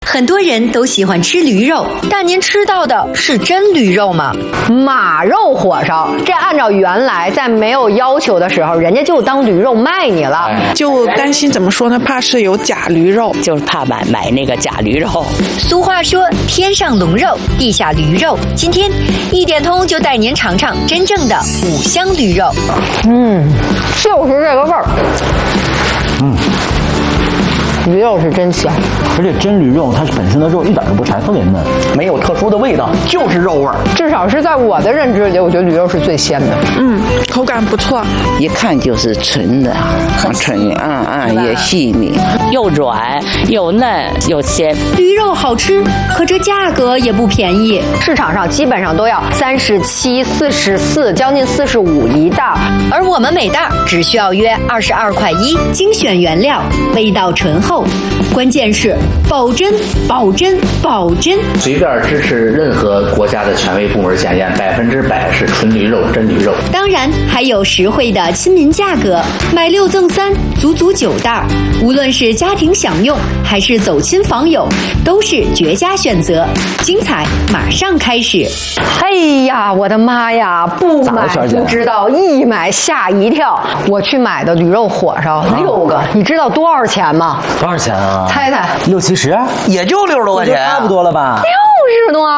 很多人都喜欢吃驴肉，但您吃到的是真驴肉吗？ 马肉火烧，这按照原来在没有要求的时候，人家就当驴肉卖你了， 就担心怎么说呢？怕是有假驴肉， 就是怕买那个假驴肉。 俗话说，天上龙肉，地下驴肉。今天一点通就带您尝尝真正的五香驴肉。 就是这个味儿。驴肉是真香， 而且真驴肉它本身的肉一点都不柴，特别嫩， 没有特殊的味道，就是肉味儿。 至少是在我的认知里，我觉得驴肉是最鲜的。 口感不错， 一看就是纯的，纯也细腻，又软又嫩又鲜。 驴肉好吃，可这价格也不便宜， 市场上基本上都要37、44，将近45一袋， 而我们每袋只需要约22块1，精选原料，味道醇厚，关键是保真。 随便支持任何国家的权威部门检验，100%是纯驴肉、真驴肉。 当然还有实惠的亲民价格，买6赠3，足9袋。无论是家庭享用还是走亲访友，都是绝佳选择。精彩马上开始！ 哎呀，我的妈呀！不买不知道，一买吓一跳。我去买的驴肉火烧6个，你知道多少钱吗？ 多少钱啊？ 猜猜 ，60、70， 也就60多块钱， 差不多了吧 ？60多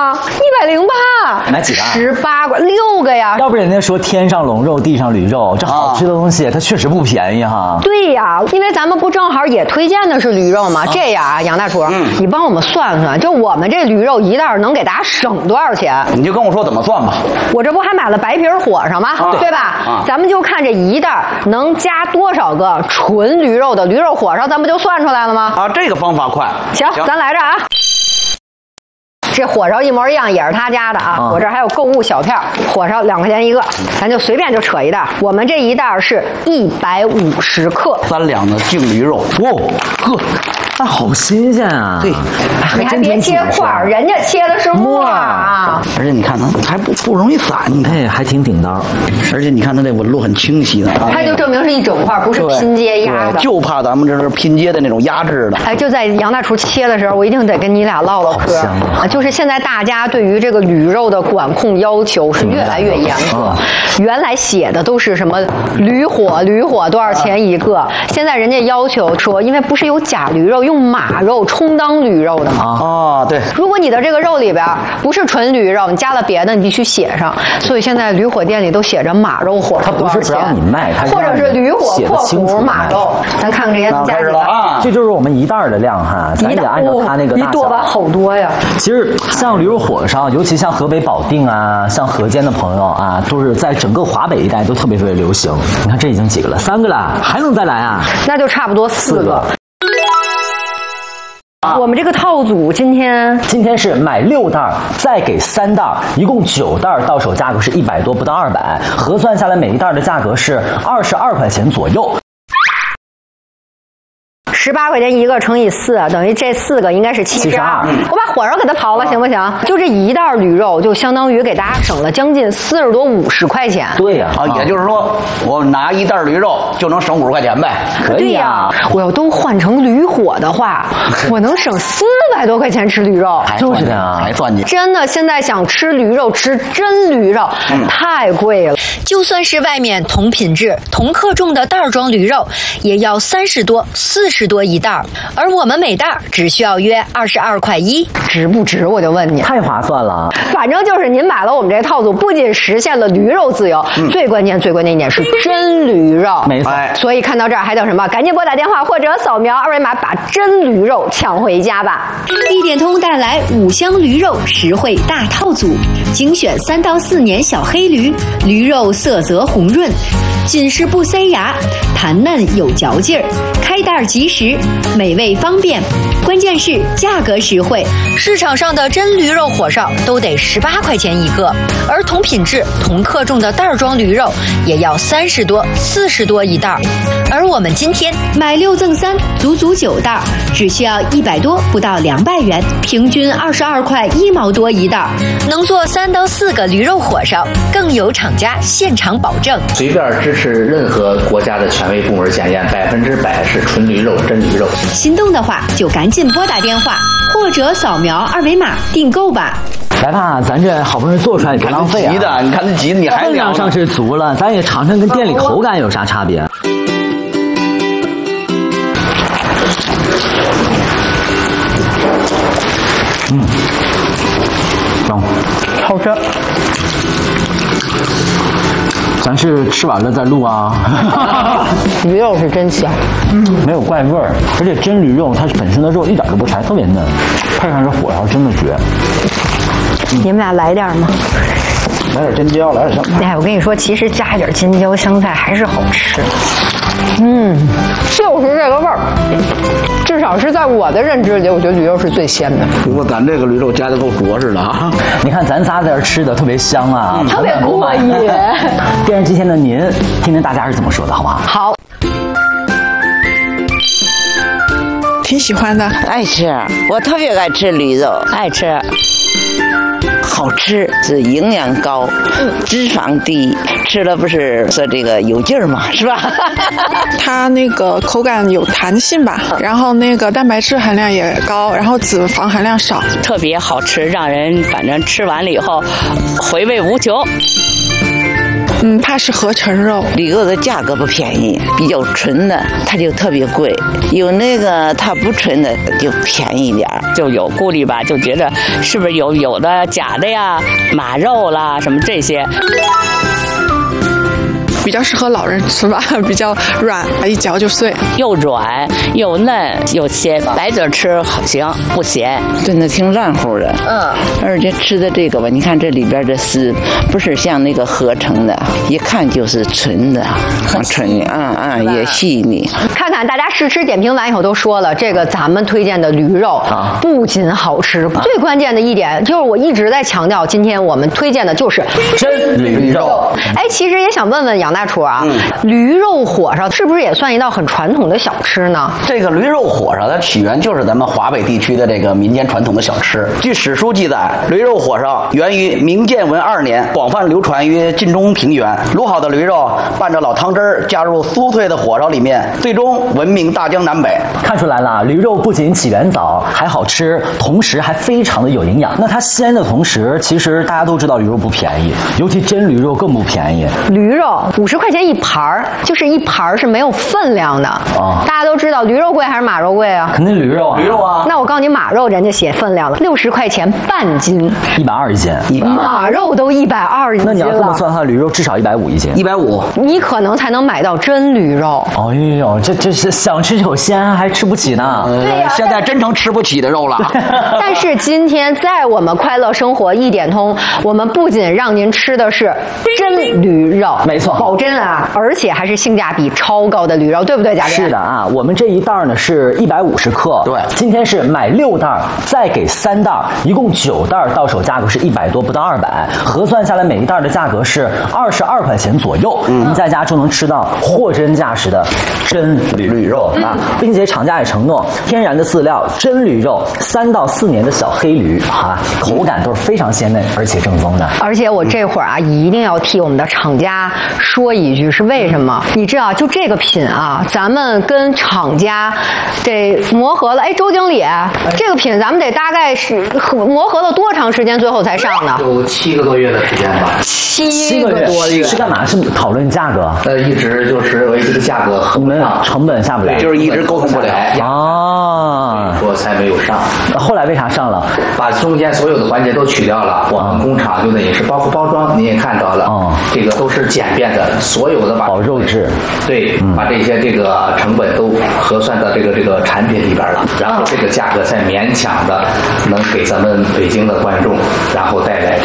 ，108。 买几袋 ？18个，6个呀。 要不人家说天上龙肉，地上驴肉，这好吃的东西它确实不便宜哈。 对呀，因为咱们不正好也推荐的是驴肉吗？这样啊，杨大厨，你帮我们算算，就我们这驴肉一袋能给大家省多少钱？ 你就跟我说怎么算吧。 我这不还买了白皮火烧吗？对吧？咱们就看这一袋能加多少个纯驴肉的驴肉火烧，咱不就算出来了吗？ 这个方法快。 行，咱来着啊。这火烧一模一样，也是他家的啊。我这还有购物小票，火烧2块钱一个，咱就随便就扯一袋。我们这一袋是150克 ，3两的净驴肉。 那好新鲜啊！ 对， 你还别切块，人家切的是末啊。 而且你看它还不容易散，你看， 还挺顶刀。 而且你看它这纹路很清晰的， 它就证明是一整块，不是拼接压的。 就怕咱们这是拼接的那种压制的。 就在杨大厨切的时候，我一定得跟你俩唠唠嗑啊。就是现在大家对于这个驴肉的管控要求是越来越严格，原来写的都是什么驴火多少钱一个，现在人家要求说，因为不是有假驴肉用马肉充当驴肉的吗？ 对。 如果你的这个肉里边不是纯驴肉，你加了别的，你必须写上。所以现在驴火店里都写着马肉火烧多少钱， 它不是不让你卖，它或者是驴火破马肉。咱看看这些价格啊， 这就是我们一袋的量哈，咱得按照它那个大小。 一剁吧，好多呀。 其实像驴肉火烧，尤其像河北保定啊，像河间的朋友啊，都是在整个华北一带都特别流行。你看这已经几个了，3个了，还能再来啊？ 那就差不多4个。我们这个套组今天是买6袋，再给3袋，一共9袋，到手价格是100多，不到200，核算下来每一袋的价格是22块钱左右。 18块钱一个乘以4，等于这4个应该是72。我把火烧给它刨了，行不行？就这一袋驴肉，就相当于给大家省了将近40多50块钱。 对呀， 也就是说，我拿一袋驴肉就能省50块钱呗？ 可以呀。 我要都换成驴火的话，我能省400多块钱吃驴肉。 就是的啊， 还算计。 真的，现在想吃驴肉，吃真驴肉，太贵了。 就算是外面同品质、同克重的袋装驴肉，也要30多、40多一袋，而我们每袋只需要约22块1， 值不值？我就问你， 太划算了。 反正就是您买了我们这套组，不仅实现了驴肉自由，最关键一点是真驴肉， 没错。 所以看到这儿还等什么？赶紧拨打电话或者扫描2维码，把真驴肉抢回家吧！ 一点通带来5香驴肉实惠大套组，精选3到4年小黑驴，驴肉色泽红润，紧实不塞牙，弹嫩有嚼劲儿，开袋即食，美味方便，关键是价格实惠。市场上的真驴肉火烧都得18块钱一个，而同品质、同克重的袋装驴肉也要30多、40多一袋。而我们今天买6赠3，足9袋，只需要100多，不到200元，平均22块1毛多一袋，能做3到4个驴肉火烧，更有厂家现场保证。 随便支持任何国家的权威部门检验，100%是纯驴肉、真真驴肉。 心动的话就赶紧拨打电话或者扫描二维码订购吧。 来吧，咱这好不容易做出来也别浪费啊！ 急的，你看这急的，你还分量上是足了，咱也尝尝跟店里口感有啥差别。中， 好吃。 咱是吃完了再录啊。 驴肉是真香， 没有怪味儿，而且真驴肉它本身的肉一点都不柴，特别嫩，配上这火烧真的绝。 你们俩来点吗？ 来点尖椒，来点香菜。 哎，我跟你说，其实加一点尖椒、香菜还是好吃。就是这个味儿，至少是在我的认知里，我觉得驴肉是最鲜的。 不过咱这个驴肉加的够着实的啊！ 你看咱仨在这吃的特别香啊， 特别过瘾。 电视机前的您，听听大家是怎么说的，好不好？ 好。 挺喜欢的， 爱吃，我特别爱吃驴肉，爱吃。好吃，是营养高，脂肪低，吃了不是说这个有劲儿嘛，是吧？ 它那个口感有弹性吧，然后那个蛋白质含量也高，然后脂肪含量少， 特别好吃，让人反正吃完了以后回味无穷。 它是合成肉， 驴肉的价格不便宜，比较纯的它就特别贵，有那个它不纯的就便宜点儿， 就有顾虑吧，就觉得是不是有的假的呀，马肉啦什么这些。 比较适合老人吃吧，比较软，一嚼就碎， 又软又嫩又鲜，白嘴吃行不咸， 真的挺软乎的。而且吃的这个吧，你看这里边的丝不是像那个合成的，一看就是纯的，很纯也细腻。 看看大家试吃点评完以后都说了，这个咱们推荐的驴肉不仅好吃，最关键的一点就是我一直在强调，今天我们推荐的就是真驴肉。 哎，其实也想问问杨大厨啊，驴肉火烧是不是也算一道很传统的小吃呢？ 这个驴肉火烧它起源就是咱们华北地区的这个民间传统的小吃。据史书记载，驴肉火烧源于明建文2年，广泛流传于晋中平原。卤好的驴肉拌着老汤汁儿，加入酥脆的火烧里面，最终闻名大江南北。 看出来了，驴肉不仅起源早，还好吃，同时还非常的有营养。那它鲜的同时，其实大家都知道驴肉不便宜，尤其真驴肉更不便宜。 驴肉50块钱一盘儿，就是一盘儿是没有分量的。大家都知道驴肉贵还是马肉贵啊？ 肯定驴肉啊！ 驴肉啊！ 那我告诉你，马肉人家写分量了，60块钱半斤 ，120一斤。 马肉都120一斤了。 那你要这么算的话，驴肉至少150一斤 ，150， 你可能才能买到真驴肉。 哎呦，这是想吃口鲜还吃不起呢。 对呀， 现在真成吃不起的肉了。 但是今天在我们快乐生活1点通，我们不仅让您吃的是真驴肉， 没错， 保真啊，而且还是性价比超高的驴肉，对不对，嘉宾？ 是的啊，我们这一袋呢是150克， 对， 今天是买6袋，再给3袋，一共9袋，到手价格是100多，不到200，核算下来每一袋的价格是22块钱左右，您在家就能吃到货真价实的真驴肉啊，并且厂家也承诺天然的饲料，真驴肉，3到4年的小黑驴啊，口感都是非常鲜嫩而且正宗的。 而且我这会儿啊，一定要替我们的厂家说一句，是为什么？你知道，就这个品啊，咱们跟厂家得磨合了。哎，周经理，这个品咱们得大概是磨合了多长时间，最后才上呢？ 有7个多月的时间吧。 7个多月是干嘛？是讨论价格？ 一直就是为这个价格我们成本下不来， 就是一直沟通不了啊， 说才没有上。 后来为啥上了？ 把中间所有的环节都取掉了，我们工厂就等于是包括包装，您也看到了，这个都是简便的，所有的把保肉质， 对，把这些这个成本都核算到这个产品里边了，然后这个价格才勉强的能给咱们北京的观众，然后带来